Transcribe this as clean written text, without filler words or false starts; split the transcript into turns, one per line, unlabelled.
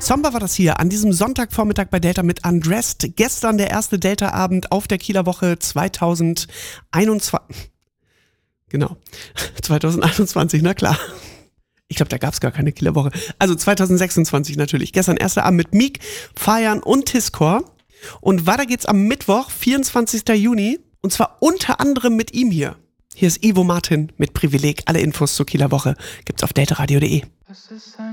Zomba war das hier an diesem Sonntagvormittag bei Delta mit Undressed. Gestern der erste Delta-Abend auf der Kieler Woche 2021. Genau, 2021, na klar. Ich glaube, da gab es gar keine Kieler Woche. Also 2026 natürlich. Gestern erster Abend mit Meek, Feiern und Tiscore. Und weiter geht's am Mittwoch, 24. Juni. Und zwar unter anderem mit ihm hier. Hier ist Ivo Martin mit Privileg. Alle Infos zur Kieler Woche gibt's auf deltaradio.de.